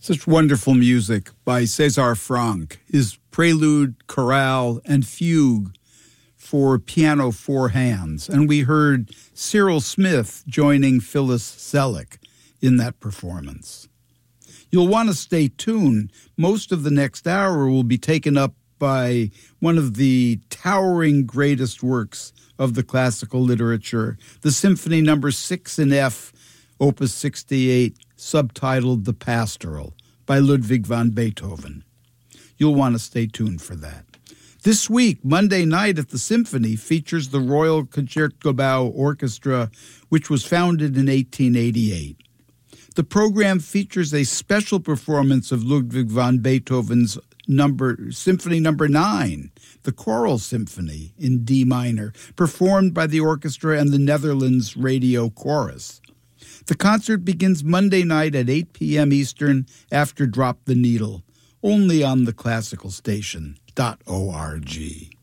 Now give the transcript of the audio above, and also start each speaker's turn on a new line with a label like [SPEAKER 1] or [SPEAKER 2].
[SPEAKER 1] Such wonderful music by César Franck, his prelude, chorale, and fugue for piano four hands. And we heard Cyril Smith joining Phyllis Selleck in that performance. You'll want to stay tuned. Most of the next hour will be taken up by one of the towering greatest works of the classical literature, the Symphony No. 6 in F, Opus 68, subtitled The Pastoral, by Ludwig van Beethoven. You'll want to stay tuned for that. This week, Monday night at the Symphony features the Royal Concertgebouw Orchestra, which was founded in 1888. The program features a special performance of Ludwig van Beethoven's Symphony No. 9, the Choral Symphony in D minor, performed by the orchestra and the Netherlands Radio Chorus. The concert begins Monday night at 8 p.m. Eastern after Drop the Needle, only on theclassicalstation.org.